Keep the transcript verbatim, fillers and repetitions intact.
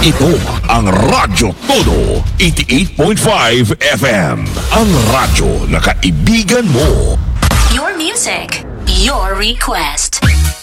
Ito ang Radyo Todo eighty-eight point five F M. Ang radyo na kaibigan mo. Your music, your request.